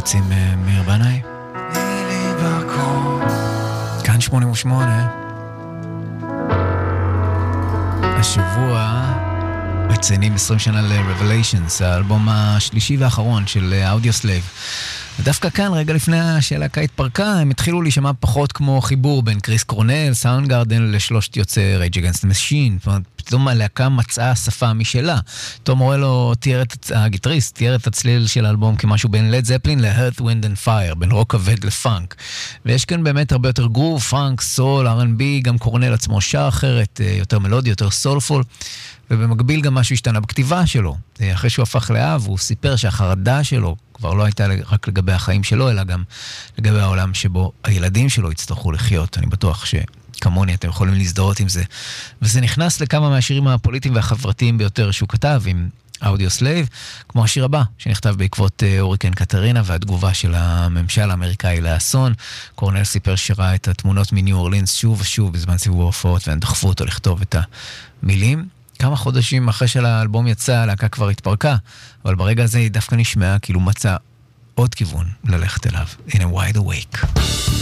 עם מאיר בנאי. כאן 88. השבוע מציינים 20 שנה ל-Revelations, האלבום השלישי והאחרון של Audioslave. ודווקא כאן, רגע לפני שהלהקה התפרקה, הם התחילו להישמע פחות כמו חיבור בין קריס קורנל, סאונדגארדן לשלושת יוצאי Rage Against the Machine. פתאום הלהקה מצאה שפה משלה. תום מורלו הגיטריסט, תיאר את הצליל של האלבום כמשהו בין לד זפלין ל-Earth, Wind and Fire, בין רוק כבד לפאנק. ויש כאן באמת הרבה יותר גרוב, פאנק, סול, R&B, גם קורנל עצמו שר אחרת, יותר מלודי, יותר סולפול. ובמקביל גם משהו השתנה בכתיבה שלו. אחרי שהוא הפך לאב, הוא סיפר שהחרדה שלו כבר לא הייתה רק לגבי החיים שלו, אלא גם לגבי העולם שבו הילדים שלו יצטרכו לחיות. אני בטוח שכמוני אתם יכולים להזדהות עם זה. וזה נכנס לכמה מהשירים הפוליטיים והחברתיים ביותר שהוא כתב עם Audioslave, כמו השיר הבא, שנכתב בעקבות הוריקן קטרינה והתגובה של הממשל האמריקאי לאסון. קורנל סיפר שראה את התמונות מניו אורלינס שוב ושוב בזמן סיבוב ההופעות, והם דחפו אותו לכתוב את המילים. כמה חודשים אחרי שהאלבום יצא, הלהקה כבר התפרקה, אבל ברגע הזה היא דווקא נשמעה כאילו מצא עוד כיוון ללכת אליו. הנה Wide Awake.